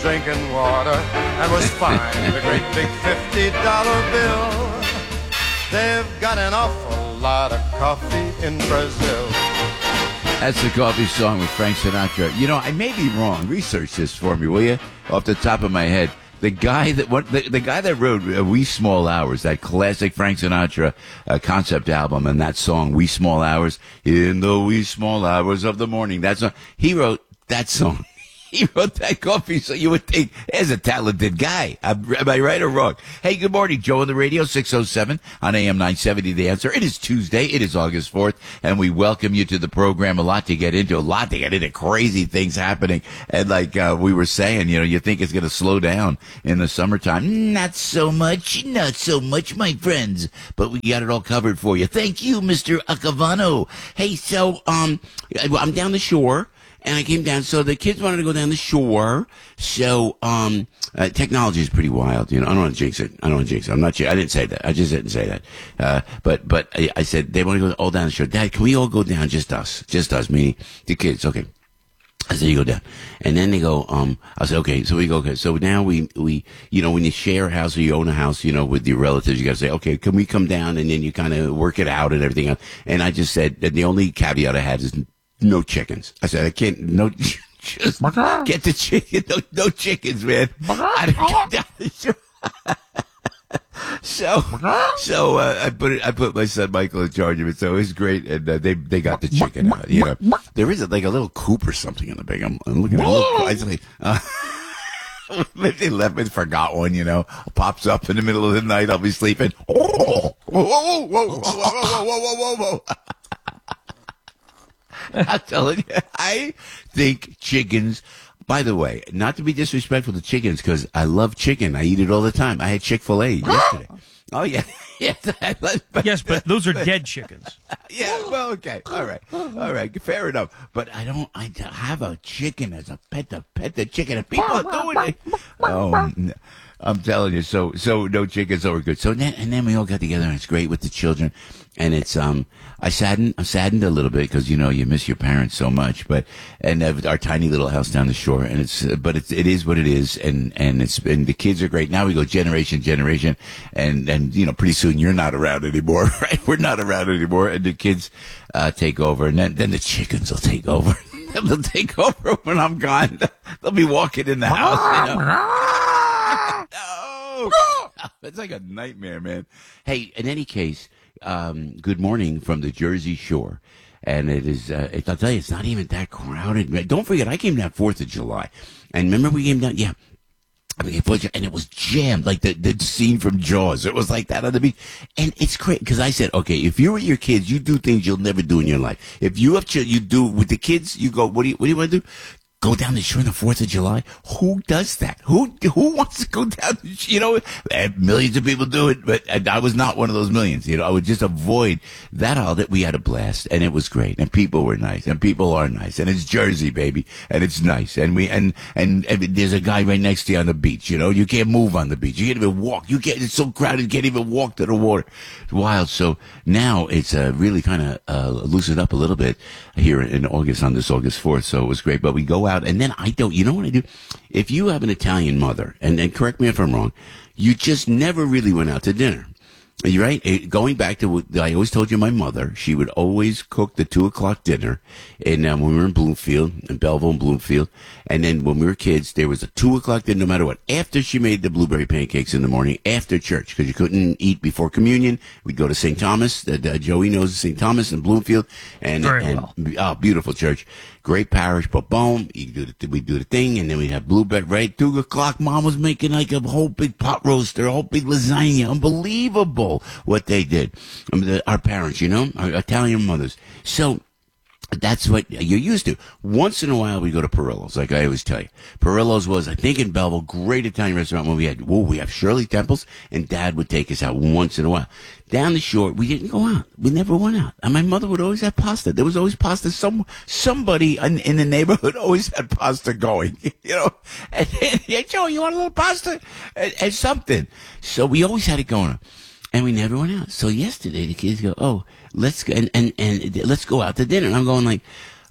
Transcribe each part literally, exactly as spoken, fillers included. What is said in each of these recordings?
drinking water and was fined a great big fifty dollar bill. They've got an awful lot of coffee in Brazil. That's the coffee song with Frank Sinatra. You know, I may be wrong. Research this for me, will you? Off the top of my head. The guy that what the, the guy that wrote uh, "Wee Small Hours," that classic Frank Sinatra uh, concept album, and that song "Wee Small Hours," in the wee small hours of the morning. That's a, he wrote that song. He wrote that coffee, so you would think, there's a talented guy. Am, am I right or wrong? Hey, good morning, Joe on the radio, six oh seven on A M nine seventy, The Answer. It is Tuesday. It is August fourth, and we welcome you to the program. A lot to get into, a lot to get into, crazy things happening. And like uh, we were saying, you know, you think it's going to slow down in the summertime. Not so much, not so much, my friends. But we got it all covered for you. Thank you, Mister Acavano. Hey, so um, I'm down the shore. And I came down, so the kids wanted to go down the shore. So, um, uh, technology is pretty wild, you know. I don't want to jinx it. I don't want to jinx it. I'm not. I didn't say that. I just didn't say that. Uh, but but I, I said they want to go all down the shore. Dad, can we all go down? Just us, just us, meaning the kids. Okay. I said, you go down. And then they go, um, I said, okay, so we go, okay. So now we, we, you know, when you share a house or you own a house, you know, with your relatives, you got to say, okay, can we come down? And then you kind of work it out and everything else. And I just said that the only caveat I had is no chickens. I said, I can't, no, just get the chicken, no, no chickens, man. I don't get down the shore. So, so uh, I put it. I put my son Michael in charge of it. So it was great, and uh, they they got the chicken out. You know, there is a, like a little coop or something in the big. I'm, I'm looking at a little. I was like, uh, they left me, forgot one. You know, pops up in the middle of the night. I'll be sleeping. Whoa, whoa, whoa, whoa, whoa, whoa, whoa, whoa, whoa. I'm telling you, I think chickens. By the way, not to be disrespectful to chickens, because I love chicken. I eat it all the time. I had Chick-fil-A yesterday. Oh, yeah. yes, but, yes, but those are dead chickens. Yeah, well, okay. All right. All right. Fair enough. But I don't, I have a chicken as a pet to pet the chicken. And people are doing it. Oh, no. I'm telling you, so so no chickens, so we're good. So then, and then we all got together, and it's great with the children. And it's um, I saddened, I'm saddened a little bit because you know you miss your parents so much. But and uh, our tiny little house down the shore, and it's uh, but it's it is what it is, and and it's and the kids are great. Now we go generation generation, and and you know pretty soon you're not around anymore, right? We're not around anymore, and the kids uh, take over, and then then the chickens will take over. They'll take over when I'm gone. They'll be walking in the house. You know? No, it's like a nightmare, man. Hey, in any case, um, good morning from the Jersey Shore, and it is. Uh, it, I'll tell you, it's not even that crowded. Don't forget, I came down Fourth of July, and remember we came down. Yeah, I mean, and it was jammed like the the scene from Jaws. It was like that on the beach, and it's great because I said, okay, if you're with your kids, you do things you'll never do in your life. If you have children, you do with the kids. You go, what do you what do you want to do? Go down the shore on the Fourth of July? Who does that? Who who wants to go down? You know, millions of people do it, but I was not one of those millions. You know, I would just avoid that holiday. We had a blast, and it was great, and people were nice, and people are nice, and it's Jersey, baby, and it's nice, and we and and, and there's a guy right next to you on the beach. You know, you can't move on the beach, you can't even walk. You can't. It's so crowded, you can't even walk to the water. It's wild. So now it's uh, really kind of uh, loosened up a little bit here in August on this August fourth. So it was great, but we go out. And then I don't, you know what I do? If you have an Italian mother, and, and correct me if I'm wrong, you just never really went out to dinner. You're right. It, going back to what I always told you, my mother, she would always cook the two o'clock dinner. And um, when we were in Bloomfield, in Belleville and Bloomfield, and then when we were kids, there was a two o'clock dinner, no matter what. After she made the blueberry pancakes in the morning, after church, because you couldn't eat before communion, we'd go to Saint Thomas. Uh, uh, Joey knows Saint Thomas in Bloomfield, and Very and well. Oh, beautiful church, great parish. But boom, you do the, we do the thing, and then we have blueberry. Right, two o'clock, Mom was making like a whole big pot roast, or a whole big lasagna. Unbelievable what they did. I mean, the, our parents, you know, our Italian mothers. So that's what you're used to. Once in a while, we go to Perillo's, like I always tell you. Perillo's was, I think, in Belleville, great Italian restaurant when we had, whoa, we have Shirley Temples, and Dad would take us out once in a while. Down the shore, we didn't go out. We never went out. And my mother would always have pasta. There was always pasta. Some somebody in, in the neighborhood always had pasta going, you know. And, and hey, Joe, you want a little pasta? And, and something. So we always had it going on. And we never went out. So yesterday, the kids go, oh, let's go, and, and, and let's go out to dinner. And I'm going like,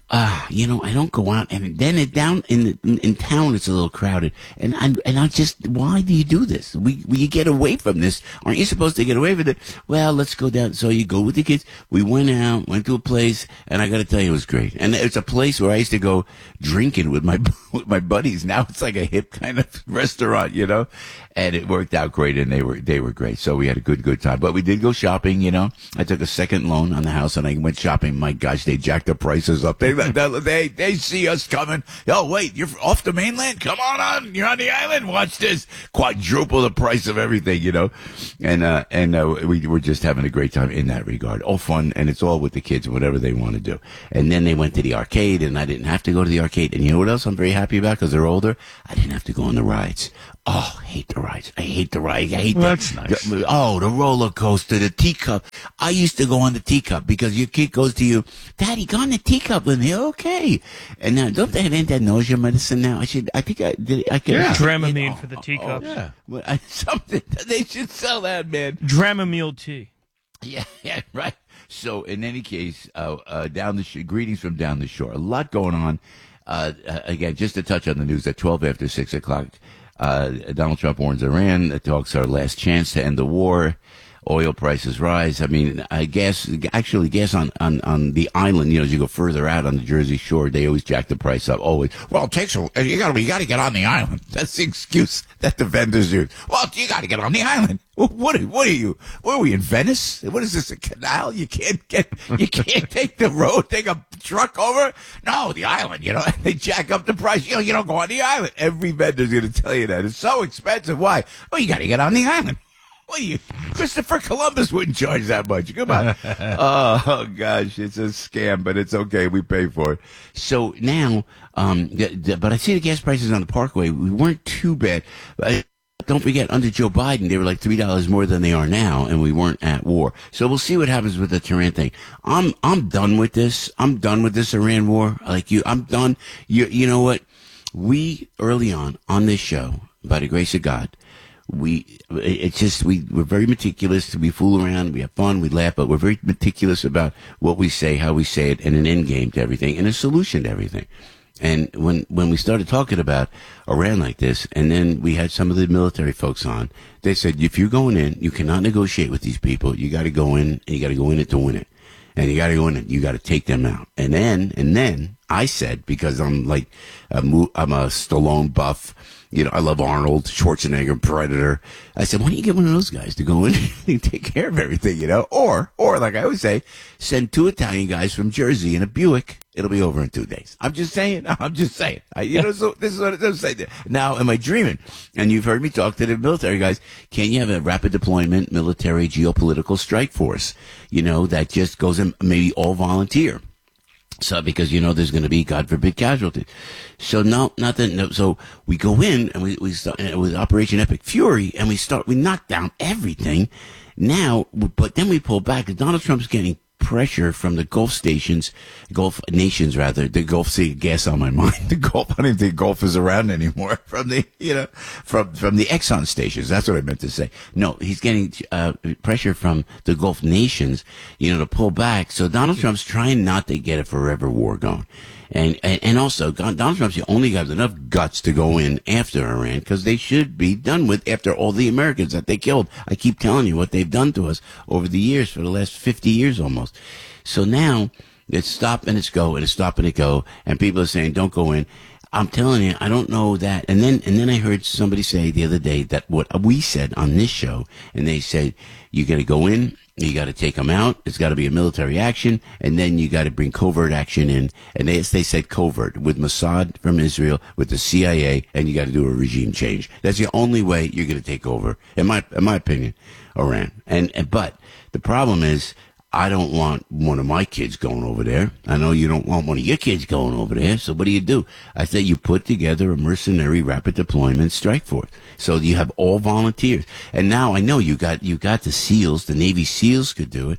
Uh, you know, I don't go out, and then it down in the, in, in town it's a little crowded, and I and I just, why do you do this? We we get away from this. Aren't you supposed to get away from it? Well, let's go down. So you go with the kids. We went out, went to a place, and I got to tell you, it was great. And it's a place where I used to go drinking with my with my buddies. Now it's like a hip kind of restaurant, you know, and it worked out great, and they were they were great. So we had a good good time. But we did go shopping, you know. I took a second loan on the house, and I went shopping. My gosh, they jacked the prices up. They They they see us coming. Oh, wait, you're off the mainland? Come on on. You're on the island. Watch this. Quadruple the price of everything, you know. And uh, and uh, we were just having a great time in that regard. All fun, and it's all with the kids, whatever they want to do. And then they went to the arcade, and I didn't have to go to the arcade. And you know what else I'm very happy about? Because they're older. I didn't have to go on the rides. Oh, I hate the rides. I hate the rides. I hate well, the, that's nice. The, oh, the roller coaster, the teacup. I used to go on the teacup because your kid goes to you, Daddy, go on the teacup with me. Okay. And now, don't they have anti-nausea medicine now? I should, I think I did. I could. Yeah. I Dramamine oh, for the oh, teacups. Oh, yeah. Well, I, something, they should sell that, man. Dramamine tea. Yeah, yeah, right. So, in any case, uh, uh, down the sh- greetings from down the shore. A lot going on. Uh, uh, again, just to touch on the news at twelve after six o'clock. Uh, Donald Trump warns Iran. The talks are last chance to end the war. Oil prices rise. I mean, I guess, actually, gas on, on, on the island, you know, as you go further out on the Jersey Shore, they always jack the price up. Always. Well, it takes a, you gotta, you gotta get on the island. That's the excuse that the vendors use. Well, you gotta get on the island. What, what are you? What are we in Venice? What is this, a canal? You can't get, you can't take the road, take a truck over? No, the island, you know, they jack up the price. You know, you don't go on the island. Every vendor's gonna tell you that. It's so expensive. Why? Well, you gotta get on the island. What are you? Christopher Columbus wouldn't charge that much. Come on. oh, oh, gosh. It's a scam, but it's okay. We pay for it. So now, um, the, the, but I see the gas prices on the Parkway. We weren't too bad. But don't forget, under Joe Biden, they were like three dollars more than they are now, and we weren't at war. So we'll see what happens with the Tehran thing. I'm, I'm done with this. I'm done with this Iran war. Like you, I'm done. You, you know what? We, early on, on this show, by the grace of God, We, it's just, we, we're very meticulous. We fool around, we have fun, we laugh, but we're very meticulous about what we say, how we say it, and an end game to everything, and a solution to everything. And when, when we started talking about Iran like this, and then we had some of the military folks on, they said, if you're going in, you cannot negotiate with these people. You gotta go in, and you gotta go in it to win it. And you gotta go in it, you gotta take them out. And then, and then, I said, because I'm like, a, I'm a Stallone buff, you know, I love Arnold, Schwarzenegger, Predator. I said, why don't you get one of those guys to go in and take care of everything, you know? Or, or like I always say, send two Italian guys from Jersey in a Buick. It'll be over in two days. I'm just saying. I'm just saying. I, you know, so this is what it does say. Now, am I dreaming? And you've heard me talk to the military guys. Can you have a rapid deployment military geopolitical strike force? You know, that just goes in, maybe all volunteer. So, because you know there's going to be, God forbid, casualties. So no, nothing. No, so we go in and we we start with Operation Epic Fury, and we start we knock down everything. Now, but then we pull back. Donald Trump's getting pressure from the Gulf stations, Gulf nations rather. The Gulf Sea, gas on my mind. The Gulf. I don't even think Gulf is around anymore. From the you know from from the Exxon stations. That's what I meant to say. No, he's getting uh, pressure from the Gulf nations, you know, to pull back. So Donald Trump's trying not to get a forever war going. And, and, and also, Donald Trump's the only guy with enough guts to go in after Iran, because they should be done with after all the Americans that they killed. I keep telling you what they've done to us over the years, for the last fifty years almost. So now, it's stop and it's go, and it's stop and it go, and people are saying, don't go in. I'm telling you, I don't know that. And then, and then I heard somebody say the other day that what we said on this show, and they said, you gotta go in, you got to take them out. It's got to be a military action, and then you got to bring covert action in. And they they said covert with Mossad from Israel, with the C I A, and you got to do a regime change. That's the only way you're going to take over, in my in my opinion, Iran. And, and but the problem is, I don't want one of my kids going over there. I know you don't want one of your kids going over there. So what do you do? I say you put together a mercenary rapid deployment strike force. So you have all volunteers. And now I know you got, you got the SEALs, the Navy SEALs could do it.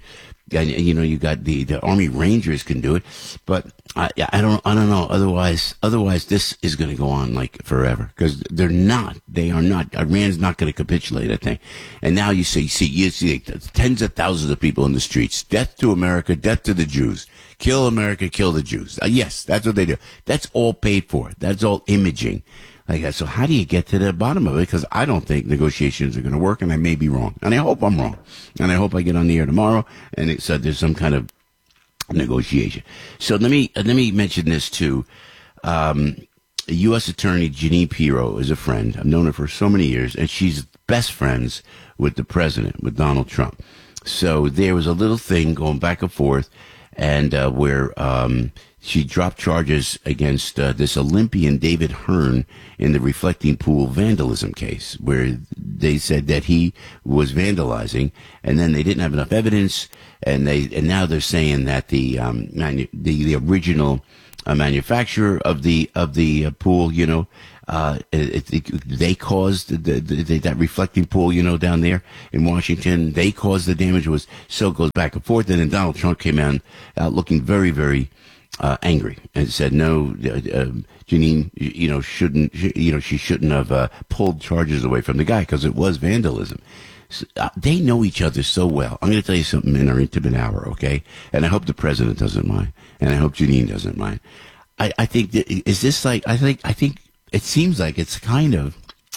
And, you know, you got the, the Army Rangers can do it, but I, I don't, I don't know. Otherwise, otherwise this is going to go on like forever because they're not, they are not, Iran's not going to capitulate, I think. And now you see, you see, you see tens of thousands of people in the streets. Death to America, death to the Jews. Kill America, kill the Jews. Uh, yes, that's what they do. That's all paid for. That's all imaging. Like that. So how do you get to the bottom of it? Because I don't think negotiations are going to work, and I may be wrong. And I hope I'm wrong. And I hope I get on the air tomorrow, and it said there's some kind of negotiation. So let me uh, let me mention this too. Um, U S Attorney Jeanine Pirro is a friend. I've known her for so many years, and she's best friends with the president, with Donald Trump. So there was a little thing going back and forth, and uh, where um, she dropped charges against uh, this Olympian David Hearn in the reflecting pool vandalism case, where they said that he was vandalizing, and then they didn't have enough evidence, and they and now they're saying that the um, manu- the, the original uh, manufacturer of the of the uh, pool, you know, uh, it, it, they caused the, the, the, that reflecting pool, you know, down there in Washington. They caused the damage. Was so it goes back and forth, and then Donald Trump came out, out looking very, very Uh, angry and said, no, uh, uh, Jeanine, you know, shouldn't, you know, she shouldn't have uh, pulled charges away from the guy because it was vandalism. So, uh, they know each other so well. I'm going to tell you something in our intimate hour, okay? And I hope the president doesn't mind, and I hope Jeanine doesn't mind. I, I think that, is this like? I think I think it seems like it's kind of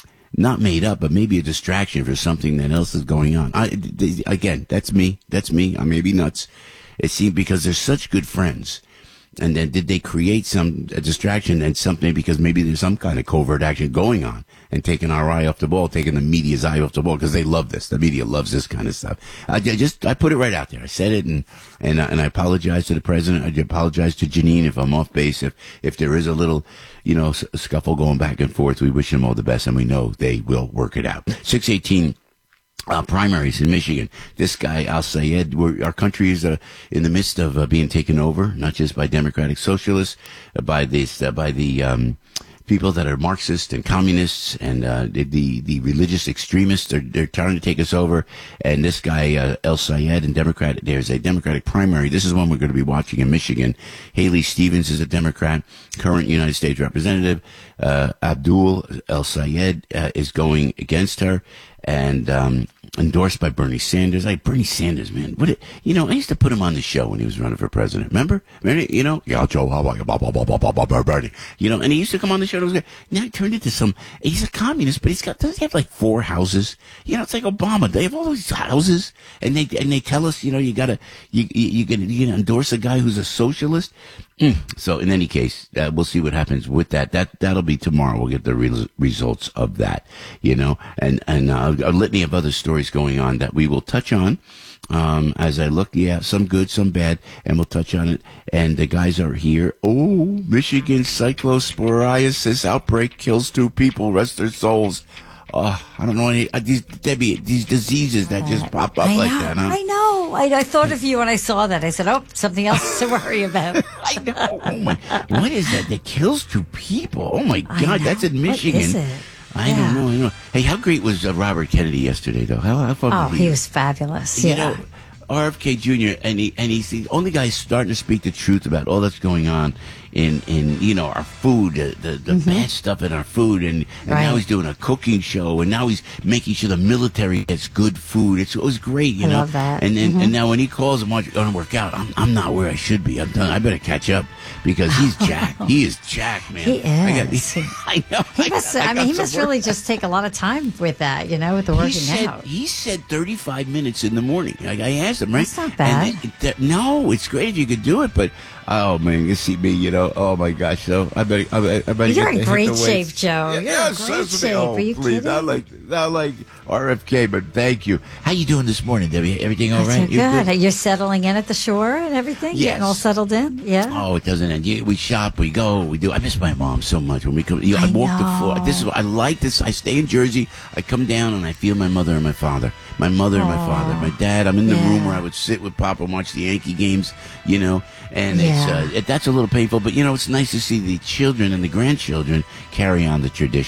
not made up, but maybe a distraction for something that else is going on. I, th- again, that's me. That's me. I may be nuts. It seems because they're such good friends. And then did they create some a distraction and something because maybe there's some kind of covert action going on and taking our eye off the ball, taking the media's eye off the ball because they love this. The media loves this kind of stuff. I, I just I put it right out there. I said it and and and I apologize to the president. I apologize to Jeanine if I'm off base. If if there is a little, you know, scuffle going back and forth, we wish them all the best and we know they will work it out. six eighteen Uh, primaries in Michigan. This guy, Al Sayed, we're, our country is uh, in the midst of uh, being taken over, not just by democratic socialists, uh, by this, uh, by the um, people that are Marxists and communists and uh, the, the the religious extremists. They're they're trying to take us over. And this guy, uh, El Sayed, and Democrat, there's a Democratic primary. This is one we're going to be watching in Michigan. Haley Stevens is a Democrat, current United States representative. Uh, Abdul El Sayed uh, is going against her. And um, endorsed by Bernie Sanders. Like Bernie Sanders, man. What it, you know, I used to put him on the show when he was running for president. Remember? Remember? You know, yeah, Joe, how about you? Blah, blah, blah, blah, blah, blah, Bernie. You know, and he used to come on the show. And it was good. Now he turned into some. He's a communist, but he's got. Doesn't he have like four houses? You know, it's like Obama. They have all these houses, and they and they tell us, you know, you gotta you you, you can you can endorse a guy who's a socialist. Mm. So in any case, uh, we'll see what happens with that. That that'll be tomorrow. We'll get the re- results of that, you know, and and uh, a litany of other stories going on that we will touch on um, as I look. Yeah, some good, some bad, and we'll touch on it. And the guys are here. Oh, Michigan cyclosporiasis outbreak kills two people. Rest their souls. Oh, I don't know any uh, these Debbie these diseases that just pop up I like know, that. Huh? I know. I, I thought of you when I saw that. I said, "Oh, something else to worry about." I know. Oh my! What is that that kills two people? Oh my I God! know. That's in Michigan. What is it? I Yeah. don't know. I don't know. Hey, how great was uh, Robert Kennedy yesterday, though? How, how fun Oh, was he was fabulous. You Yeah. know, R F K Junior and he and he's the only guy starting to speak the truth about all that's going on in in you know our food, the the, the Mm-hmm. bad stuff in our food, and, and Right. now he's doing a cooking show, and now he's making sure the military gets good food. It's, it was great, you I know. love that. And then Mhm. and now when he calls and wants to work out, I'm I'm not where I should be. I'm done. I better catch up because he's jacked. He is jacked, man. He I, got, is. I know. He must. I, got mean, he some must work. really just take a lot of time with that, you know, with the He working said, out. he said thirty-five minutes in the morning. I, I asked him, right? That's not bad. And it- that- no, it's great if you could do it, but oh man, you see me, you know. Oh my gosh, so I bet I bet, I bet You're get in to hit great the weights. shape, Joe. Yeah, You're yeah, in so great it's me. shape. Oh, Are you please, kidding? not like not like R F K, but thank you. How you doing this morning, Debbie? Everything all right? You're You good. You're settling in at the shore and everything? Yes. Getting all settled in? Yeah. Oh, it doesn't end. You- We shop, we go, we do. I miss my mom so much when we come. You know, I, I walk the floor. know. This is what I like. This. I stay in Jersey. I come down and I feel my mother and my father. My mother and my father. My dad. I'm in the Yeah. room where I would sit with Papa and watch the Yankee games. You know, and it's Yeah. uh, it, that's a little painful. But you know, it's nice to see the children and the grandchildren carry on the tradition.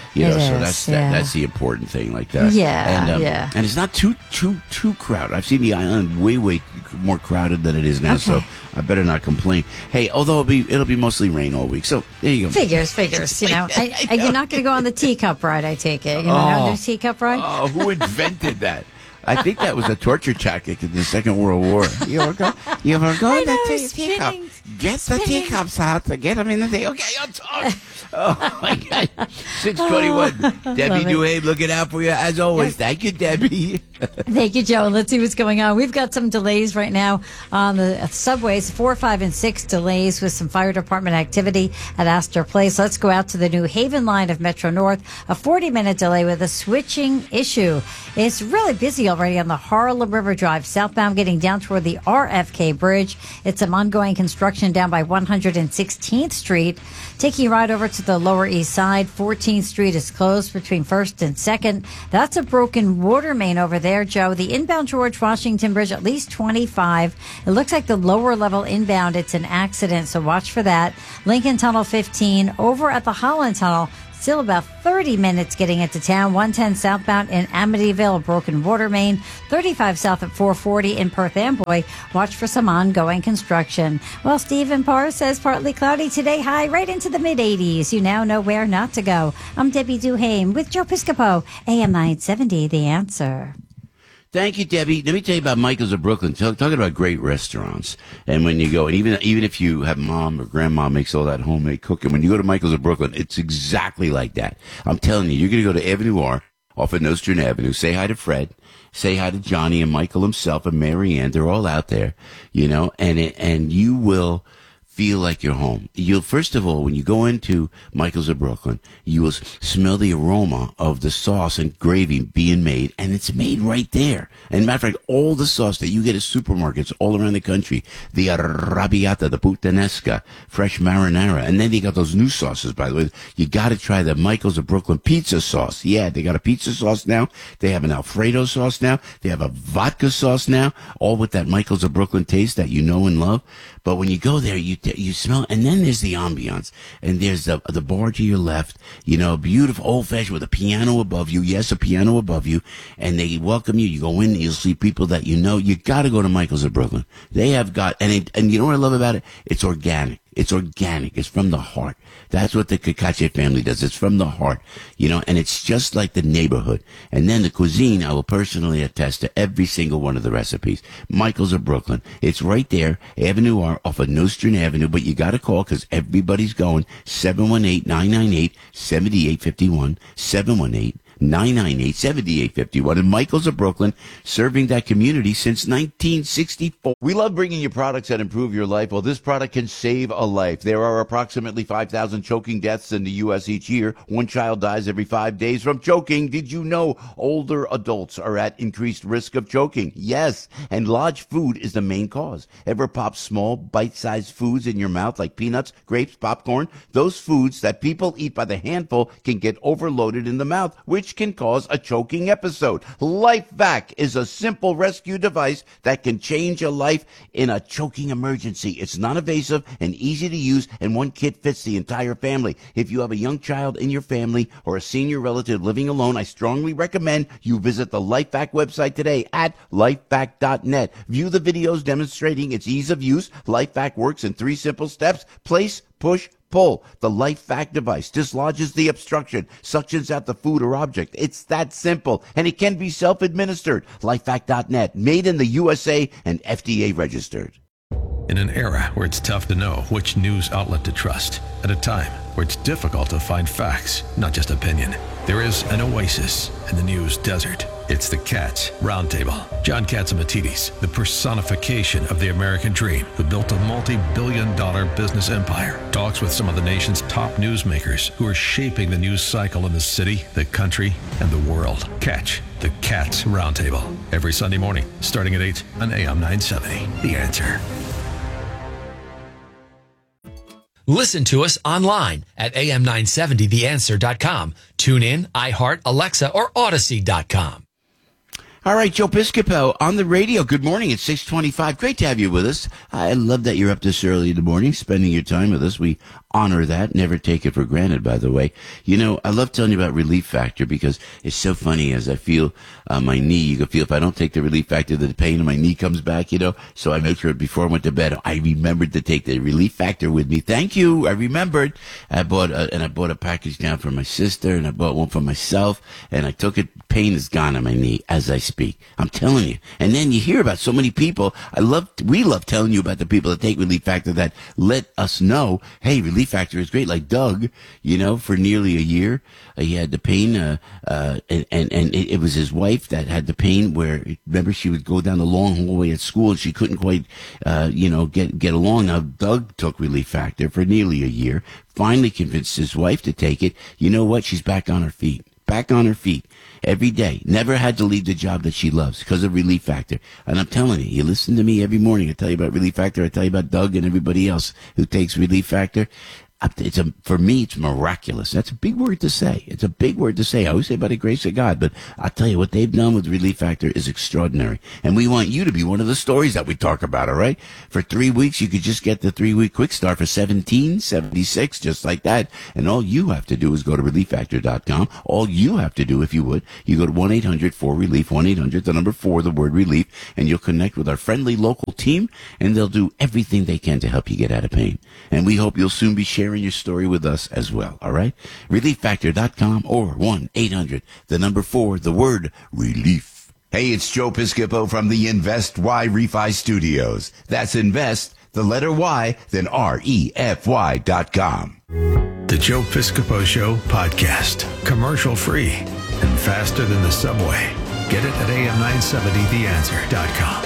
You know, It so is, that's yeah. that, that's the important thing, like that. Yeah, and, um, yeah. And it's not too too too crowded. I've seen the island way way more crowded than it is now, Okay. so I better not complain. Hey, although it'll be it'll be mostly rain all week, so there you go. Figures, figures. You know, I, I, you're not going to go on the teacup ride. I take it. You know, not do teacup ride. Oh, who invented that? I think that was a torture tactic in the Second World War. You ever go? You ever go I in the know, tea- teacup? spinning, Get the spinning. teacups out. Get them in the tea. Okay, I'll talk. Oh my God! Six twenty-one. Debbie Love it. Duhame looking out for you as always. Thank you, Debbie. Thank you, Joe. Let's see what's going on. We've got some delays right now on the subways, four, five, and six delays with some fire department activity at Astor Place. Let's go out to the New Haven line of Metro North. A forty-minute delay with a switching issue. It's really busy already on the Harlem River Drive, southbound getting down toward the R F K Bridge. It's some ongoing construction down by one hundred sixteenth Street. Taking a ride over to the Lower East Side, fourteenth Street is closed between first and second. That's a broken water main over there, Joe. The inbound George Washington Bridge, at least twenty-five. It looks like the lower level inbound, it's an accident, so watch for that. Lincoln Tunnel fifteen, over at the Holland Tunnel. Still about thirty minutes getting into town. one ten southbound in Amityville, a broken water main. thirty-five south at four forty in Perth Amboy. Watch for some ongoing construction. Well, Stephen Parr says partly cloudy today, high right into the mid eighties. You now know where not to go. I'm Debbie Duhame with Joe Piscopo, A M nine seventy, The Answer. Thank you, Debbie. Let me tell you about Michael's of Brooklyn. Talk, talking about great restaurants. And when you go, and even even if you have mom or grandma makes all that homemade cooking, when you go to Michael's of Brooklyn, it's exactly like that. I'm telling you, you're going to go to Avenue R off of Nostrand Avenue. Say hi to Fred. Say hi to Johnny and Michael himself and Mary Ann. They're all out there, you know, and it, and you will feel like you're home. You'll, first of all, when you go into Michael's of Brooklyn, you will smell the aroma of the sauce and gravy being made, and it's made right there. And matter of fact, all the sauce that you get at supermarkets all around the country, the arrabbiata, the puttanesca, fresh marinara, and then they got those new sauces, by the way. You got to try the Michael's of Brooklyn pizza sauce. Yeah, they got a pizza sauce now. They have an Alfredo sauce now. They have a vodka sauce now, all with that Michael's of Brooklyn taste that you know and love. But when you go there, you you smell, and then there's the ambiance, and there's the the bar to your left, you know, beautiful old fashioned with a piano above you. Yes, a piano above you, and they welcome you. You go in, and you'll see people that you know. You got to go to Michael's of Brooklyn. They have got, and it, and you know what I love about it? It's organic. It's organic. It's from the heart. That's what the Cacace family does. It's from the heart, you know, and it's just like the neighborhood. And then the cuisine, I will personally attest to every single one of the recipes. Michael's of Brooklyn. It's right there, Avenue R, off of Nostrand Avenue, but you got to call because everybody's going. seven one eight, nine nine eight, seven eight five one, seven one eight, nine nine eight, seven eight five one. And Michael's of Brooklyn, serving that community since nineteen sixty-four. We love bringing you products that improve your life. Well, this product can save a life. There are approximately five thousand choking deaths in the U S each year. One child dies every five days from choking. Did you know older adults are at increased risk of choking? Yes, and large food is the main cause. Ever pop small, bite-sized foods in your mouth like peanuts, grapes, popcorn? Those foods that people eat by the handful can get overloaded in the mouth, which can cause a choking episode. LifeVac is a simple rescue device that can change a life in a choking emergency. It's non-invasive and easy to use, and one kit fits the entire family. If you have a young child in your family or a senior relative living alone, I strongly recommend you visit the LifeVac website today at lifevac dot net. View the videos demonstrating its ease of use. LifeVac works in three simple steps: place, push, pull. The LifeVac device dislodges the obstruction, suctions out the food or object. It's that simple, and it can be self-administered. lifevac dot net, made in the U S A and F D A registered. In an era where it's tough to know which news outlet to trust, at a time where it's difficult to find facts, not just opinion, there is an oasis in the news desert. It's the Katz Roundtable. John Catsimatidis, the personification of the American dream, who built a multi-billion dollar business empire, talks with some of the nation's top newsmakers who are shaping the news cycle in the city, the country, and the world. Catch the Katz Roundtable every Sunday morning, starting at eight on A M nine seventy. The Answer. Listen to us online at A M nine seventy the answer dot com. Tune in, iHeart, Alexa, or Odyssey dot com. All right, Joe Piscopo on the radio. Good morning. It's six twenty-five. Great to have you with us. I love that you're up this early in the morning, spending your time with us. We honor that. Never take it for granted, by the way. You know, I love telling you about Relief Factor because it's so funny as I feel uh, my knee. You can feel if I don't take the Relief Factor, the pain in my knee comes back, you know. So I make sure before I went to bed, I remembered to take the Relief Factor with me. Thank you. I remembered. I bought a, and I bought a package down for my sister and I bought one for myself and I took it. Pain is gone on my knee as I speak. I'm telling you. And then you hear about so many people. I love, we love telling you about the people that take Relief Factor that let us know, hey, Relief Factor is great. Like Doug, you know, for nearly a year, uh, he had the pain, uh, uh, and, and, and it, it was his wife that had the pain where, remember, she would go down the long hallway at school and she couldn't quite, uh, you know, get, get along. Now, Doug took Relief Factor for nearly a year, finally convinced his wife to take it. You know what? She's back on her feet. Back on her feet every day. Never had to leave the job that she loves because of Relief Factor. And I'm telling you, you listen to me every morning. I tell you about Relief Factor. I tell you about Doug and everybody else who takes Relief Factor. It's a, for me, it's miraculous. That's a big word to say. It's a big word to say. I always say by the grace of God, but I'll tell you what they've done with Relief Factor is extraordinary. And we want you to be one of the stories that we talk about, all right? For three weeks, you could just get the three-week quick start for seventeen seventy-six, just like that. And all you have to do is go to relief factor dot com. All you have to do, if you would, you go to one eight hundred four relief, one eight hundred, the number four, the word relief, and you'll connect with our friendly local team, and they'll do everything they can to help you get out of pain. And we hope you'll soon be sharing your story with us as well, all right? relief factor dot com or one eight hundred, the number four, the word relief. Hey, it's Joe Piscopo from the Invest Y Refi Studios. That's Invest, the letter Y, then R E F Y dot com. The Joe Piscopo Show podcast. Commercial free and faster than the subway. Get it at A M nine seventy the answer dot com.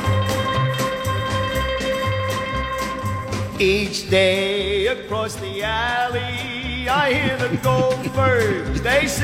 Each day across the alley, I hear the goldbirds. They